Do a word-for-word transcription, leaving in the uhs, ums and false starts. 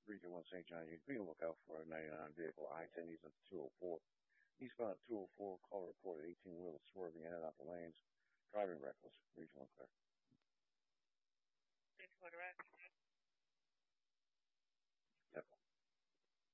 Region one Saint John, you be on the lookout for a ninety-nine vehicle, I ten east of two oh four. Eastbound two oh four, caller reported eighteen-wheeler swerving in and out the lanes, driving reckless. Region one clear. Six one direct.